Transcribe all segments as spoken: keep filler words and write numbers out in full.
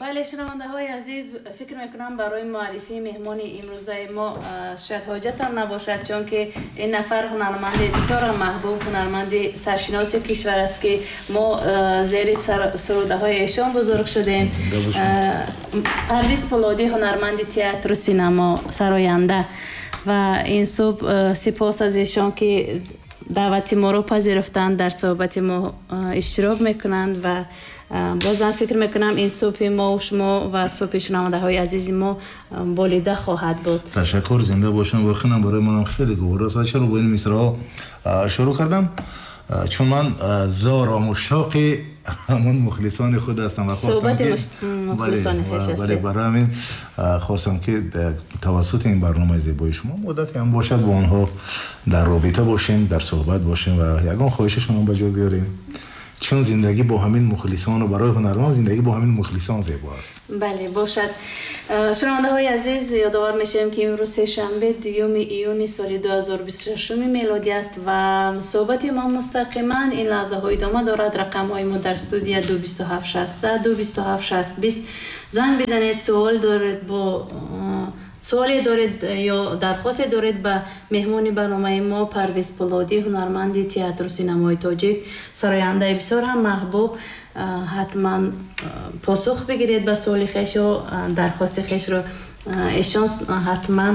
بله شنونده‌های عزیز، فکر میکنم برای معرفی مهمان امروزه ما شاید حاجت هم نباشد، چون که این نفر هنرمند بسیار محبوب، هنرمند سرشناس کشور است که ما زیر سروده های ایشان بزرگ شدیم. پرویز پولادی، هنرمند تئاتر و سینما سراینده، و این صبح سپاس از ایشان که دعوت ما رو پذیرفتند، در صحبت ما اشتراک میکنند و بازم فکر میکنم این صبح ما و شما و صبح شنونده های عزیز ما بالیده خواهد بود. تشکر، زنده باشن. واقعا برای منم خیلی گواره است. چرا با این مصرع شروع کردم؟ چون من زار و مشتاق همون مخلصان خود هستم و خواستم که مخلصان خویش هستم. ولی برای همین خواستم که توسط این برنامه زیبای شما مدتی هم باشد با آنها در رابطه باشیم، در صحبت باشیم و یگان خواهششون هم به جا بیاریم، چون زندگی با همین مخلصان و برای هنرمند زندگی با همین مخلصان زیبا است. بله باشد. شنونده های عزیز، یادآور میشیم که امروز سه شنبه دیوم ایون سال دو هزار و بیست و شش میلادی است و صحبت ما مستقیما این لحظه های ادامه دارد. رقم های ما در استودیو دو بیست و هفت شصت دو بیست و هفت شصت بیست زنگ بزنید. سوال دارید، با سوالی دارید یا درخواستی دارید به مهمانی برنامه ما پرویز پولادی، هنرمند تئاتر و سینمای تاجیک سراینده بسیار هم محبوب، حتما پاسخ بگیرید به سوال خویش و درخواست خویش رو ایشان حتما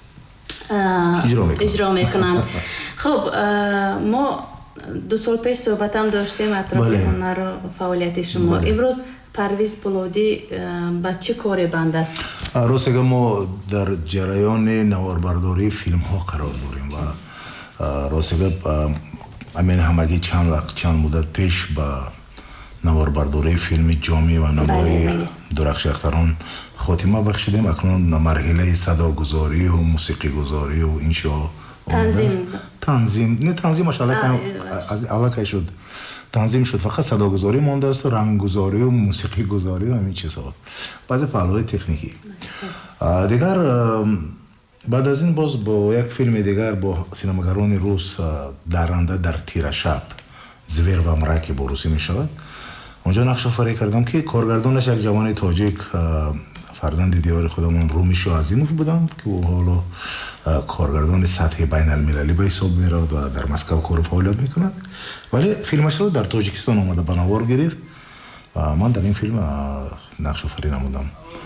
اجرا میکنند. خب ما دو سال پیش صحبت هم داشتیم اطراف هنر و فعالیت شما. امروز پرویز پولادی با چه کاری بند است؟ راست که ما در جریان نواربرداری فیلم ها قرار داریم و راست که امین همگی چند وقت چند مدت پیش با نواربرداری فیلم جامی و نمای درخش اختران خاتمه بخشیدیم. اکنون مرحله صداگذاری و موسیقی گذاری و انشا تنظیم تنظیم نه تنظیمش علاقه از علاقه شد تنظیم شد، فقط صداگذاری مونده است و رنگگذاری و موسیقی گذاری و همین چیزها، بعضی پهلوهای تکنیکی دیگر. بعد از این باز با یک فیلم دیگر با سینماگران روس درنده در تیر شب زویر و مرک با روسی می شود، اونجا نقش آفرینی کردم که کارگردانش یک جوان تاجیک فرزند دیار خودمون رومیش عظیموف بودند که او حالا کارگردان سطح بین المللی به حساب میرود و در مسکو کار و فعالیت میکند، ولی فیلمش رو در تاجیکستان آمده به نوار گرفت و من در این فیلم نقش آفرین نمودم.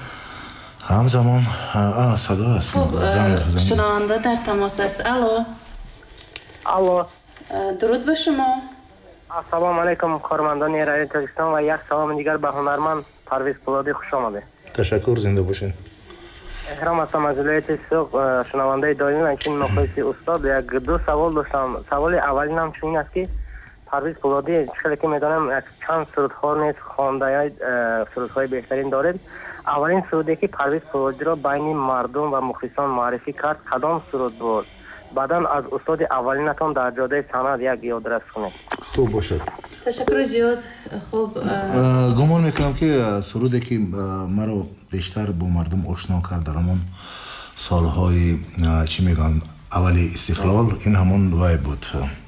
همزمان صدا است. شنونده در تماس است. الو الو، درود به شما. السلام علیکم کارمندان رادیو تاجیکستان و یک سلام دیگر به هنرمند پرویز پولادی. خوش آمدید. تشکر، زنده باشین. احترام هستم از ولایت سوق، شنونده دائمی و اینچنین مخلصی استاد. یک دو سوال داشتم. سوال اولینم چنین است که پرویز پولادی چقدر که میدانم یک چند سرودخوار نیست، خواننده سرودهای بهترین دارد. اولین سرودی که پرویز پولادی را بین مردم و مخلصان معرفی کرد کدام سرود بود؟ بعداً از استاد اولینتان در جاده سند یک یادرس کنید. خوب باشد. تشکر زیاد. خوب گمان میکنم که سرودی که مرا بیشتر با مردم آشنا کرد در همون سالهای چی میگن اولی استقلال، این همون وای بود.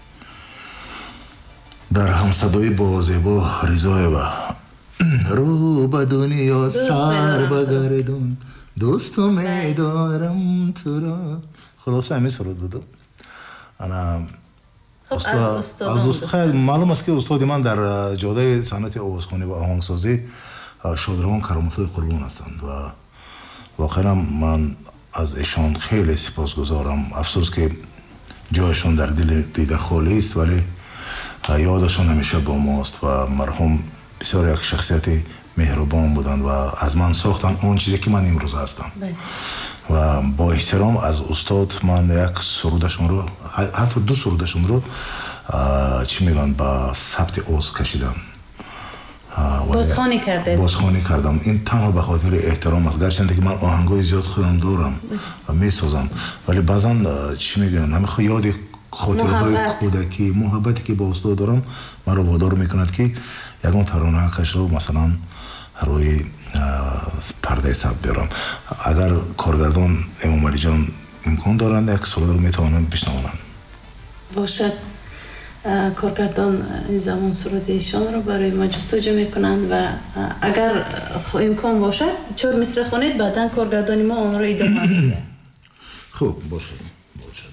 در همصدایی با زیبا رضای و رو به دنیا سر بگردون دوستو میدارم تو را. خلاص همین سرود بود. انا استاد از استاد خیلی معلوم است که استاد من در جاده صنعت آوازخوانی و آهنگسازی شادروان کرامت‌های قربان هستند و واقعا من از ایشان خیلی سپاسگزارم. افسوس که جایشون در دل دیده خالی است، ولی یادشون همیشه با ماست و مرحوم بسیار یک شخصیت مهربان بودند و از من ساختن اون چیزی که من امروز هستم. و با احترام از استاد من یک سرودشون رو، حتی دو سرودشون رو چی میگن با ثبت آواز کشیدم، بازخوانی کرده بازخوانی کردم. این تنها به خاطر احترام است، گرچه که من آهنگای زیاد خودم دارم و میسازم، ولی بعضا چی میگن همین یاد خاطرهای کودکی، محبتی که با استاد دارم من رو وادار میکند که یگان ترانه کش رو مثلا روی پرده ثبت بیارم. اگر کارگردان امام علی جان امکان دارند یک سرود رو میتوانند بشنوانند. باشد. کارگردان این زمان سرود ایشان رو برای ما جستجو میکنند و اگر امکان باشد چهار مصرع خوانید بعدا کارگردان ما آن رو ادامه میده. خوب باشه باشه.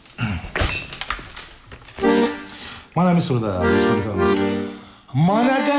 من همین سرود من اگر